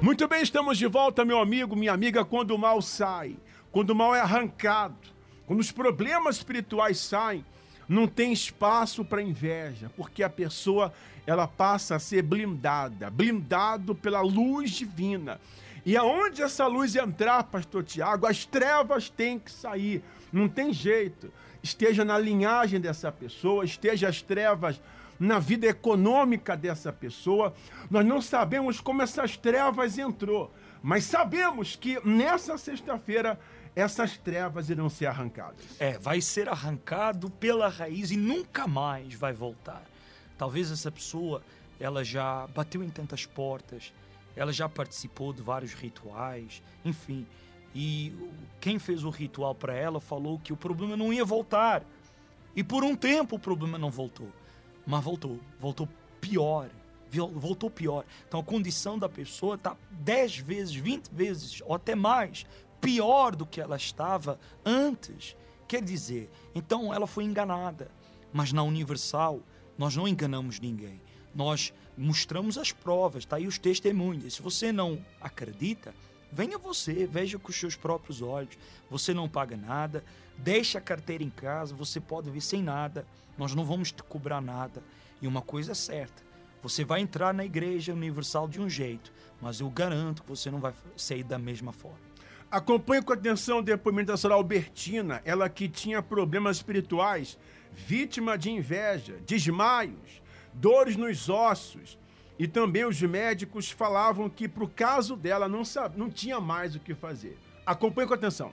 Muito bem, estamos de volta, meu amigo, minha amiga. Quando o mal sai, quando o mal é arrancado, quando os problemas espirituais saem, não tem espaço para inveja, porque a pessoa ela passa a ser blindado pela luz divina. E aonde essa luz entrar, pastor Tiago, as trevas têm que sair, não tem jeito. Esteja na linhagem dessa pessoa, esteja as trevas na vida econômica dessa pessoa. Nós não sabemos como essas trevas entrou, mas sabemos que nessa sexta-feira essas trevas irão ser arrancadas. Vai ser arrancado pela raiz e nunca mais vai voltar. Talvez essa pessoa, ela já bateu em tantas portas, ela já participou de vários rituais, enfim. E quem fez o ritual para ela falou que o problema não ia voltar. E por um tempo o problema não voltou. Mas voltou pior. Voltou pior. Então a condição da pessoa está 10 vezes, 20 vezes, ou até mais, pior do que ela estava antes. Quer dizer, então ela foi enganada. Mas na Universal, nós não enganamos ninguém. Nós mostramos as provas, está aí os testemunhos. E se você não acredita, venha você, veja com os seus próprios olhos. Você não paga nada, deixa a carteira em casa, você pode vir sem nada. Nós não vamos te cobrar nada. E uma coisa é certa, você vai entrar na Igreja Universal de um jeito, mas eu garanto que você não vai sair da mesma forma. Acompanhe com atenção o depoimento da senhora Albertina, ela que tinha problemas espirituais, vítima de inveja, desmaios, dores nos ossos. E também os médicos falavam que pro caso dela não tinha mais o que fazer. Acompanhe com atenção.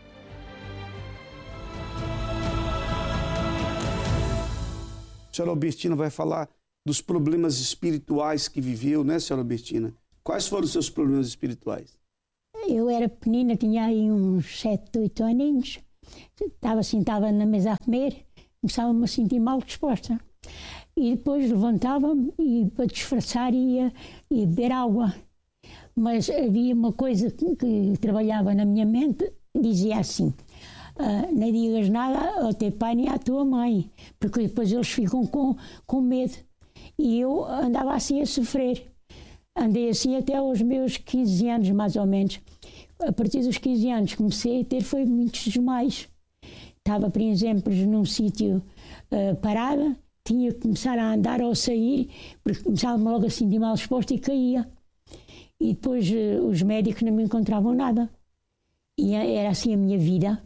A senhora Albertina vai falar dos problemas espirituais que viveu, né, senhora Albertina? Quais foram os seus problemas espirituais? Eu era pequenina, tinha aí uns 7, 8 aninhos. Estava na mesa a comer, começava-me a sentir mal disposta. E depois levantava-me e, para disfarçar, ia beber água. Mas havia uma coisa que trabalhava na minha mente, dizia assim: não digas nada ao teu pai nem à tua mãe, porque depois eles ficam com medo. E eu andava assim a sofrer. Andei assim até aos meus 15 anos, mais ou menos. A partir dos 15 anos comecei a ter muitos desmaios. Estava, por exemplo, num sítio parada, tinha que começar a andar ou sair, porque começava-me logo a sentir mal disposto e caía. E depois os médicos não me encontravam nada. E era assim a minha vida.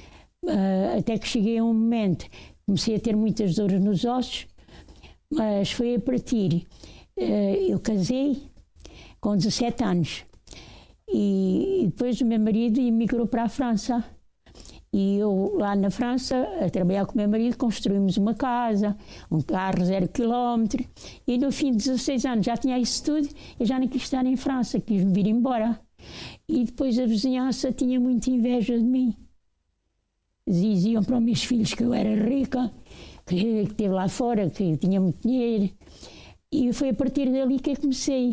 Até que cheguei a um momento, comecei a ter muitas dores nos ossos, mas foi a partir. Eu casei com 17 anos e depois o meu marido emigrou para a França. E eu, lá na França, a trabalhar com o meu marido, construímos uma casa, um carro 0 km. E no fim de 16 anos já tinha isso tudo, eu já não quis estar em França, quis me vir embora. E depois a vizinhança tinha muita inveja de mim. Diziam para os meus filhos que eu era rica, que esteve lá fora, que tinha muito dinheiro. E foi a partir dali que eu comecei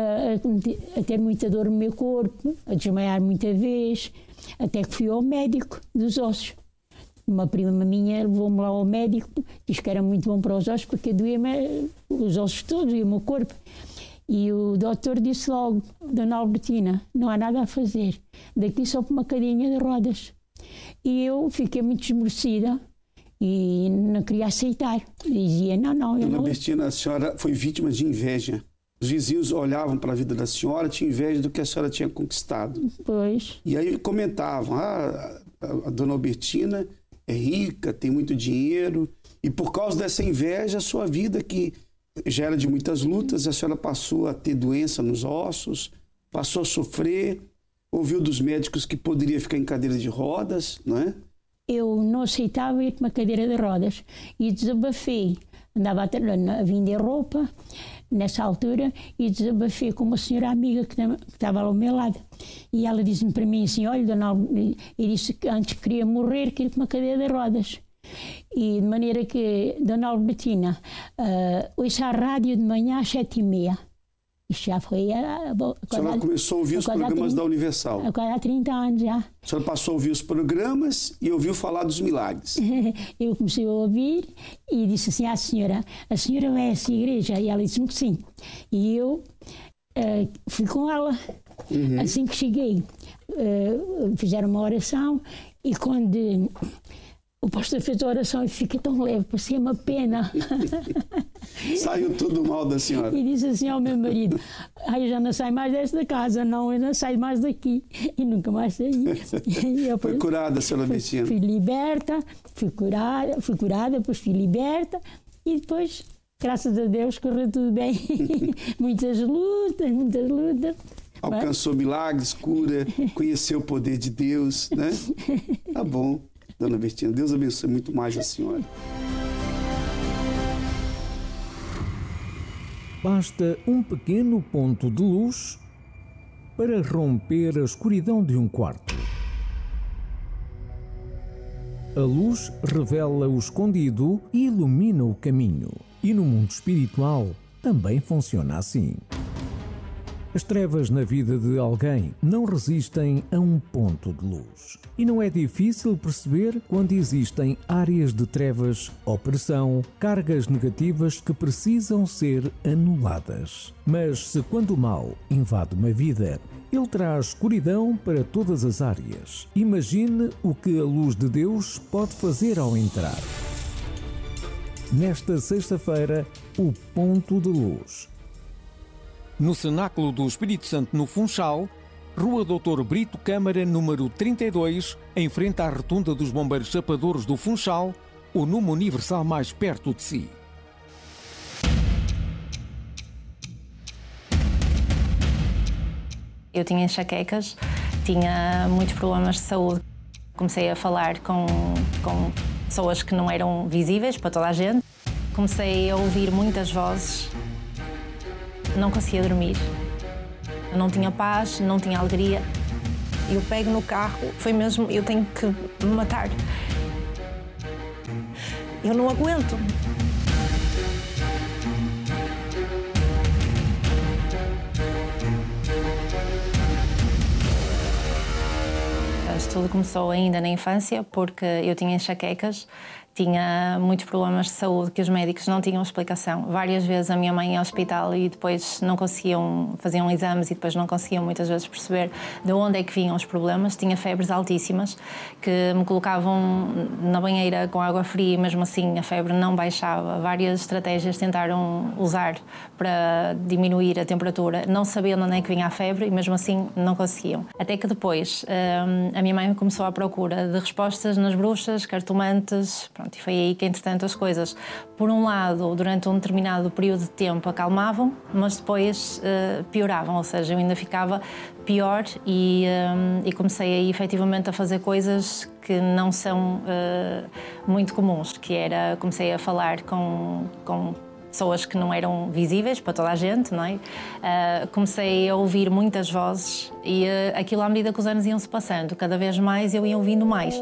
a ter muita dor no meu corpo, a desmaiar muita vez, até que fui ao médico dos ossos. Uma prima minha levou-me lá ao médico, disse que era muito bom para os ossos, porque doía-me os ossos todos e o meu corpo. E o doutor disse logo: Dona Albertina, não há nada a fazer, daqui só para uma cadeirinha de rodas. E eu fiquei muito esmorecida e não queria aceitar. Dizia: não. Dona Albertina, a senhora foi vítima de inveja. Os vizinhos olhavam para a vida da senhora, tinham inveja do que a senhora tinha conquistado. Pois. E aí comentavam: a Dona Albertina é rica, tem muito dinheiro, e por causa dessa inveja, a sua vida, que já era de muitas lutas, a senhora passou a ter doença nos ossos, passou a sofrer, ouviu dos médicos que poderia ficar em cadeira de rodas, não é? Eu não aceitava ir para uma cadeira de rodas e desabafei. Andava a vender roupa nessa altura e desabafei com uma senhora amiga que estava lá ao meu lado. E ela disse-me para mim assim: olha, Dona Albertina, eu disse que antes queria morrer que ir para uma cadeira de rodas. E de maneira que, Dona Albertina, ouça a rádio de manhã às 7h30. Isto já foi... A senhora começou a ouvir os programas da Universal. Agora há 30 anos já. A senhora passou a ouvir os programas e ouviu falar dos milagres. Eu comecei a ouvir e disse assim à senhora: a senhora vai a essa igreja? E ela disse-me que sim. E eu fui com ela. Assim que cheguei, fizeram uma oração e quando o pastor fez a oração eu fiquei tão leve, passei uma pena. Saiu tudo mal da senhora. E disse assim ao meu marido: eu já não saio mais desta casa, não, eu não saio mais daqui. E nunca mais saí. Foi curada, senhora Bettina? Fui liberta, fui curada, depois fui liberta e depois, graças a Deus, correu tudo bem. Muitas lutas. Alcançou milagres, cura, conheceu o poder de Deus, né? Tá bom, dona Bettina. Deus abençoe muito mais a senhora. Basta um pequeno ponto de luz para romper a escuridão de um quarto. A luz revela o escondido e ilumina o caminho. E no mundo espiritual também funciona assim. As trevas na vida de alguém não resistem a um ponto de luz. E não é difícil perceber quando existem áreas de trevas, opressão, cargas negativas que precisam ser anuladas. Mas se quando o mal invade uma vida, ele traz escuridão para todas as áreas. Imagine o que a luz de Deus pode fazer ao entrar. Nesta sexta-feira, o ponto de luz. No Cenáculo do Espírito Santo, no Funchal, Rua Doutor Brito Câmara, número 32, em frente à Rotunda dos Bombeiros Chapadores do Funchal, o número universal mais perto de si. Eu tinha enxaquecas, tinha muitos problemas de saúde. Comecei a falar com pessoas que não eram visíveis para toda a gente. Comecei a ouvir muitas vozes. Não conseguia dormir. Eu não tinha paz, não tinha alegria. Eu pego no carro, foi mesmo, eu tenho que me matar. Eu não aguento. Isto tudo começou ainda na infância, porque eu tinha enxaquecas, tinha muitos problemas de saúde que os médicos não tinham explicação. Várias vezes a minha mãe ia ao hospital e depois não conseguiam, faziam exames e depois não conseguiam muitas vezes perceber de onde é que vinham os problemas. Tinha febres altíssimas que me colocavam na banheira com água fria e mesmo assim a febre não baixava. Várias estratégias tentaram usar para diminuir a temperatura, não sabendo onde é que vinha a febre e mesmo assim não conseguiam. Até que depois a minha mãe começou à procura de respostas nas bruxas, cartomantes. Pronto, e foi aí que, entretanto, as coisas, por um lado, durante um determinado período de tempo, acalmavam, mas depois pioravam, ou seja, eu ainda ficava pior e comecei aí, efetivamente, a fazer coisas que não são muito comuns, que era, comecei a falar com pessoas que não eram visíveis para toda a gente, não é? Comecei a ouvir muitas vozes e aquilo, à medida que os anos iam se passando, cada vez mais eu ia ouvindo mais.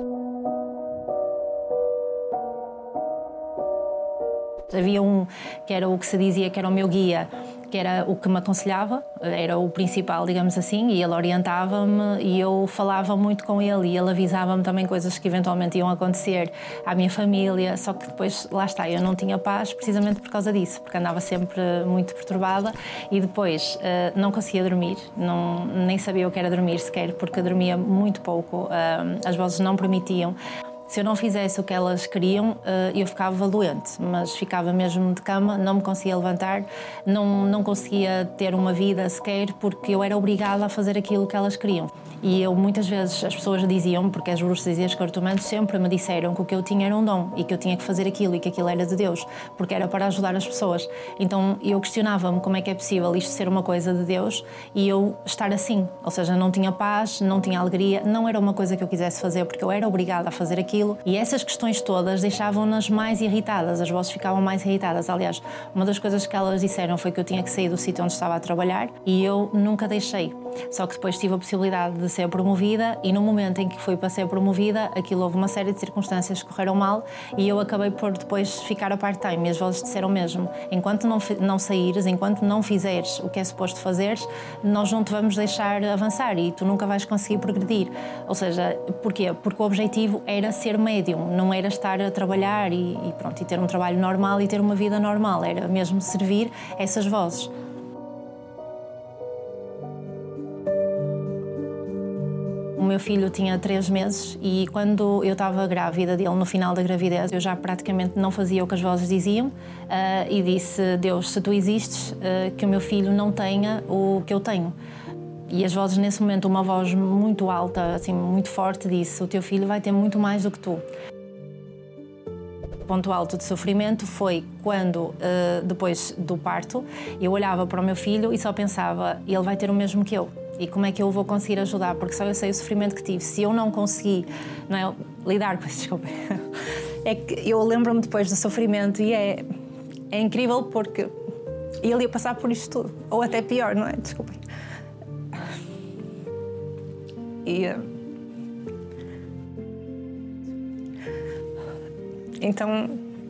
Havia um que era o que se dizia que era o meu guia, que era o que me aconselhava, era o principal, digamos assim, e ele orientava-me e eu falava muito com ele e ele avisava-me também coisas que eventualmente iam acontecer à minha família, só que depois, lá está, eu não tinha paz precisamente por causa disso, porque andava sempre muito perturbada e depois não conseguia dormir, nem sabia o que era dormir sequer, porque dormia muito pouco, as vozes não permitiam. Se eu não fizesse o que elas queriam, eu ficava doente, mas ficava mesmo de cama, não me conseguia levantar, não conseguia ter uma vida sequer, porque eu era obrigada a fazer aquilo que elas queriam. E eu, muitas vezes, as pessoas diziam, porque as bruxas e os cartomantes sempre me disseram que o que eu tinha era um dom e que eu tinha que fazer aquilo e que aquilo era de Deus, porque era para ajudar as pessoas. Então eu questionava-me como é que é possível isto ser uma coisa de Deus e eu estar assim, ou seja, não tinha paz, não tinha alegria, não era uma coisa que eu quisesse fazer, porque eu era obrigada a fazer aquilo. E essas questões todas deixavam-nas mais irritadas, as vozes ficavam mais irritadas. Aliás, uma das coisas que elas disseram foi que eu tinha que sair do sítio onde estava a trabalhar e eu nunca deixei. Só que depois tive a possibilidade de ser promovida e no momento em que fui para ser promovida, aquilo houve uma série de circunstâncias que correram mal e eu acabei por depois ficar a part-time. E as vozes disseram mesmo, enquanto não saíres, enquanto não fizeres o que é suposto fazeres, nós não te vamos deixar avançar e tu nunca vais conseguir progredir. Ou seja, porquê? Porque o objetivo era ser médium, não era estar a trabalhar e ter um trabalho normal e ter uma vida normal, era mesmo servir essas vozes. meu filho tinha 3 meses e quando eu estava grávida dele, no final da gravidez, eu já praticamente não fazia o que as vozes diziam e disse: Deus, se tu existes, que o meu filho não tenha o que eu tenho. E as vozes, nesse momento, uma voz muito alta, assim, muito forte, disse: o teu filho vai ter muito mais do que tu. O ponto alto de sofrimento foi quando, depois do parto, eu olhava para o meu filho e só pensava: ele vai ter o mesmo que eu. E como é que eu vou conseguir ajudar? Porque só eu sei o sofrimento que tive. Se eu não conseguir, não é, lidar com isso, desculpa. É que eu lembro-me depois do sofrimento e é incrível porque ele ia passar por isto tudo. Ou até pior, não é? Desculpem. Então,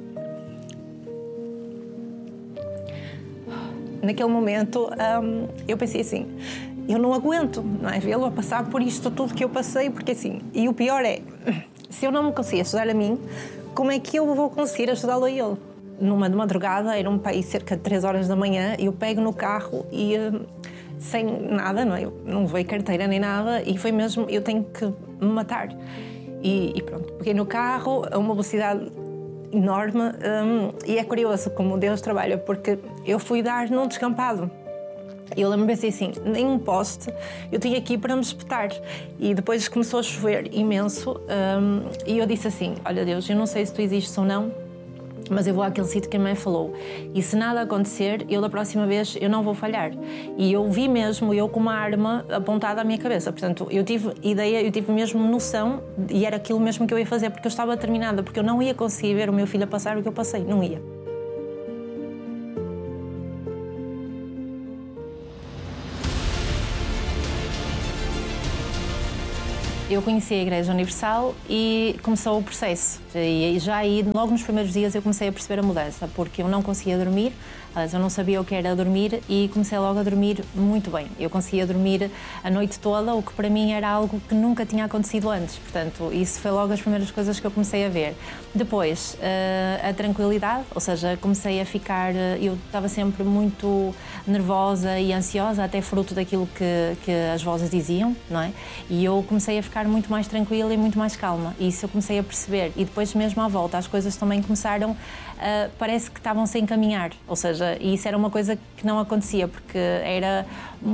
naquele momento, eu pensei assim: eu não aguento, não é? Vê-lo a passar por isto tudo que eu passei, porque assim, e o pior é, se eu não me conseguir ajudar a mim, como é que eu vou conseguir ajudá-lo a ele? Numa de madrugada, era um país cerca de 3 horas da manhã, eu pego no carro e sem nada, não é? Eu não levei carteira nem nada e foi mesmo, eu tenho que me matar. E pronto, peguei no carro a uma velocidade enorme e é curioso como Deus trabalha, porque eu fui dar num descampado. Eu lembro-me assim, nem um poste, eu tinha aqui para me espetar. E depois começou a chover imenso e eu disse assim: olha Deus, eu não sei se tu existes ou não, mas eu vou àquele sítio que a mãe falou. E se nada acontecer, eu da próxima vez eu não vou falhar. E eu vi mesmo, eu com uma arma apontada à minha cabeça. Portanto, eu tive ideia, eu tive mesmo noção e era aquilo mesmo que eu ia fazer, porque eu estava determinada, porque eu não ia conseguir ver o meu filho a passar o que eu passei, não ia. Eu conheci a Igreja Universal e começou o processo. E já aí, logo nos primeiros dias, eu comecei a perceber a mudança, porque eu não conseguia dormir, eu não sabia o que era dormir e comecei logo a dormir muito bem. Eu conseguia dormir a noite toda, o que para mim era algo que nunca tinha acontecido antes. Portanto, isso foi logo as primeiras coisas que eu comecei a ver. Depois, a tranquilidade, ou seja, comecei a ficar... Eu estava sempre muito nervosa e ansiosa, até fruto daquilo que as vozes diziam, não é? E eu comecei a ficar muito mais tranquila e muito mais calma. E isso eu comecei a perceber. E depois mesmo à volta, as coisas também começaram, parece que estavam-se a encaminhar. Ou seja, e isso era uma coisa que não acontecia, porque era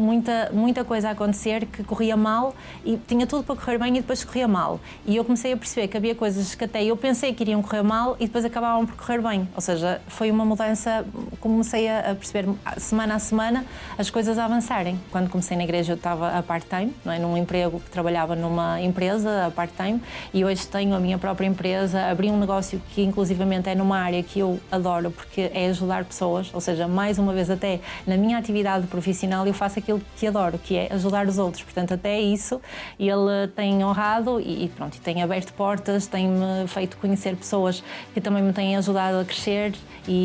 muita coisa a acontecer que corria mal e tinha tudo para correr bem e depois corria mal. E eu comecei a perceber que havia coisas que até eu pensei que iriam correr mal e depois acabavam por correr bem. Ou seja, foi uma mudança, comecei a perceber semana a semana as coisas a avançarem. Quando comecei na igreja eu estava a part-time, não é? Num emprego que trabalhava numa empresa a part-time e hoje tenho a minha própria empresa, abri um negócio que inclusivamente é numa área que eu adoro porque é ajudar pessoas, ou seja, mais uma vez até na minha atividade profissional eu faço aquilo que adoro, que é ajudar os outros, portanto até isso ele tem honrado e pronto, tem aberto portas, tem-me feito conhecer pessoas que também me têm ajudado a crescer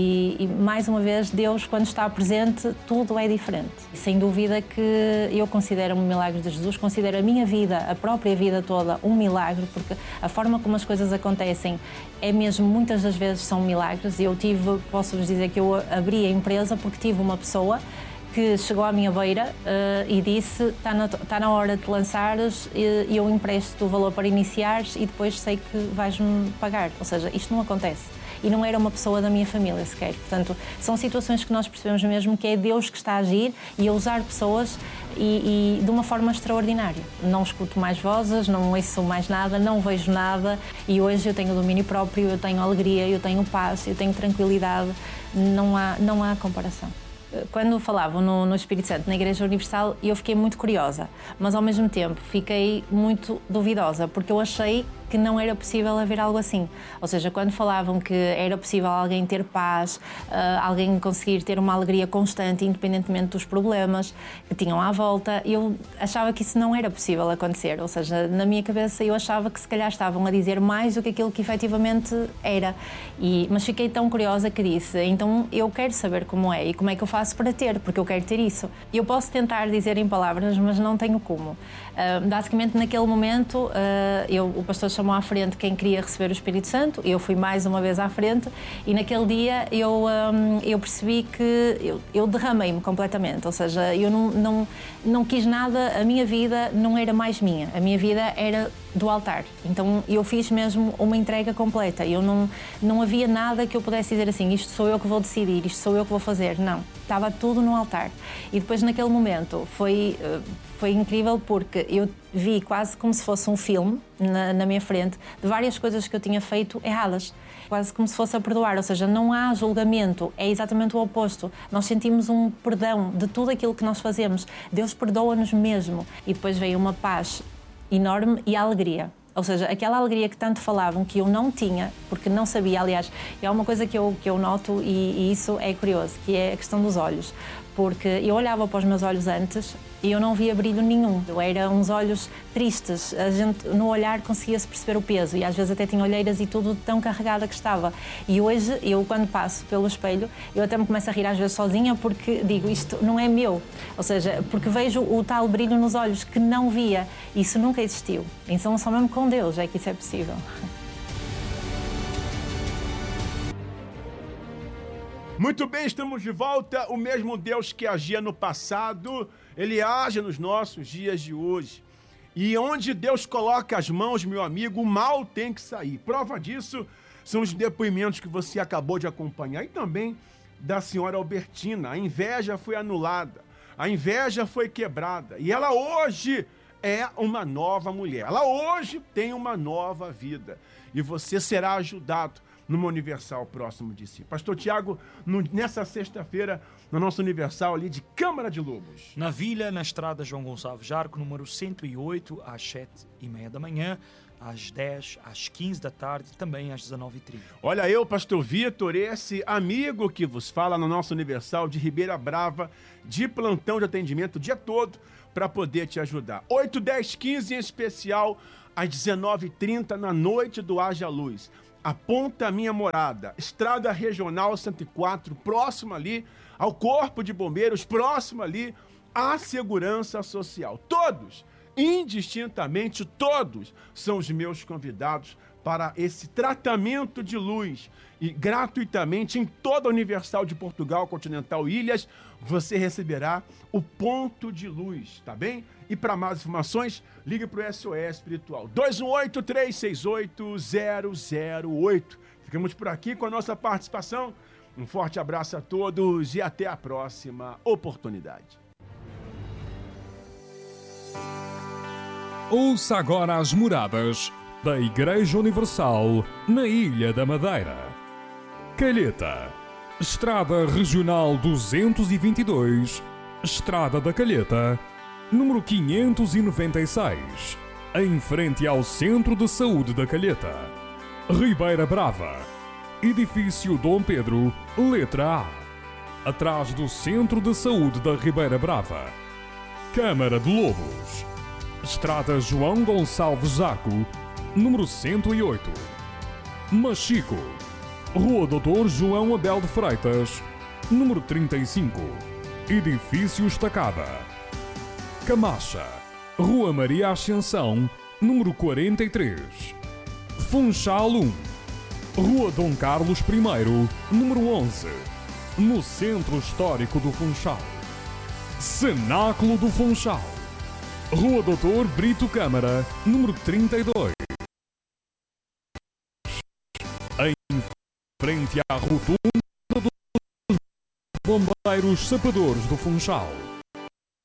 e mais uma vez Deus quando está presente tudo é diferente. E, sem dúvida que eu considero um milagre de Jesus, considero a minha vida, a própria vida toda um milagre, porque a forma como as coisas acontecem é mesmo, muitas das vezes são milagres. Eu posso-vos dizer que eu abri a empresa porque tive uma pessoa que chegou à minha beira e disse: está na hora de lançares e eu empresto o valor para iniciares e depois sei que vais-me pagar. Ou seja, isto não acontece. E não era uma pessoa da minha família sequer. Portanto, são situações que nós percebemos mesmo que é Deus que está a agir e a usar pessoas e de uma forma extraordinária. Não escuto mais vozes, não ouço mais nada, não vejo nada e hoje eu tenho domínio próprio, eu tenho alegria, eu tenho paz, eu tenho tranquilidade, não há comparação. Quando falavam no Espírito Santo, na Igreja Universal, eu fiquei muito curiosa, mas ao mesmo tempo fiquei muito duvidosa, porque eu achei que não era possível haver algo assim. Ou seja, quando falavam que era possível alguém ter paz, alguém conseguir ter uma alegria constante, independentemente dos problemas que tinham à volta, eu achava que isso não era possível acontecer. Ou seja, na minha cabeça eu achava que se calhar estavam a dizer mais do que aquilo que efetivamente era. Mas fiquei tão curiosa que disse: então eu quero saber como é e como é que eu faço para ter, porque eu quero ter isso. Eu posso tentar dizer em palavras, mas não tenho como. Basicamente, naquele momento, o pastor chamou à frente quem queria receber o Espírito Santo, eu fui mais uma vez à frente e naquele dia eu percebi que eu derramei-me completamente, ou seja, eu não quis nada, a minha vida não era mais minha, a minha vida era do altar. Então eu fiz mesmo uma entrega completa. Eu não havia nada que eu pudesse dizer assim, isto sou eu que vou decidir, isto sou eu que vou fazer. Não, estava tudo no altar. E depois naquele momento foi incrível porque eu vi quase como se fosse um filme na minha frente de várias coisas que eu tinha feito erradas. Quase como se fosse a perdoar, ou seja, não há julgamento, é exatamente o oposto. Nós sentimos um perdão de tudo aquilo que nós fazemos. Deus perdoa-nos mesmo. E depois veio uma paz enorme e a alegria. Ou seja, aquela alegria que tanto falavam que eu não tinha, porque não sabia. Aliás, é uma coisa que eu noto e isso é curioso, que é a questão dos olhos. Porque eu olhava para os meus olhos antes e eu não via brilho nenhum. Eram uns olhos tristes. A gente, no olhar, conseguia-se perceber o peso e às vezes até tinha olheiras e tudo tão carregada que estava. E hoje, eu quando passo pelo espelho, eu até me começo a rir às vezes sozinha porque digo, isto não é meu. Ou seja, porque vejo o tal brilho nos olhos que não via. Isso nunca existiu. Então só mesmo com Deus é que isso é possível. Muito bem, estamos de volta. O mesmo Deus que agia no passado, Ele age nos nossos dias de hoje. E onde Deus coloca as mãos, meu amigo, o mal tem que sair. Prova disso são os depoimentos que você acabou de acompanhar. E também da senhora Albertina. A inveja foi anulada, a inveja foi quebrada. E ela hoje é uma nova mulher. Ela hoje tem uma nova vida. E você será ajudado numa Universal próximo de si. Pastor Tiago, nessa sexta-feira, no nosso Universal ali de Câmara de Lobos. Na Vila, na estrada João Gonçalves Jarco, número 108, às 7h30 da manhã, às 10, às 15 da tarde, também às 19h30. Olha eu, Pastor Vitor, esse amigo que vos fala no nosso Universal de Ribeira Brava, de plantão de atendimento o dia todo, para poder te ajudar. 8, 10, 15 em especial, às 19h30 na noite do Haja Luz. Aponta a minha morada, Estrada Regional 104, próximo ali ao Corpo de Bombeiros, próximo ali à Segurança Social. Todos, indistintamente, todos são os meus convidados para esse tratamento de luz. E gratuitamente em toda a Universal de Portugal, Continental Ilhas, você receberá o ponto de luz, tá bem? E para mais informações, ligue para o SOS Espiritual, 218-368-008. Ficamos por aqui com a nossa participação. Um forte abraço a todos e até a próxima oportunidade. Ouça agora as moradas da Igreja Universal na Ilha da Madeira. Calheta, Estrada Regional 222, Estrada da Calheta, número 596, em frente ao Centro de Saúde da Calheta. Ribeira Brava, Edifício Dom Pedro, letra A, atrás do Centro de Saúde da Ribeira Brava. Câmara de Lobos, Estrada João Gonçalves Jarco, número 108. Machico, Rua Doutor João Abel de Freitas, número 35, Edifício Estacada. Camacha, Rua Maria Ascensão, número 43. Funchal 1, Rua Dom Carlos I, número 11, no Centro Histórico do Funchal. Cenáculo do Funchal, Rua Doutor Brito Câmara, número 32. Em frente à rotunda dos Bombeiros Sapadores do Funchal.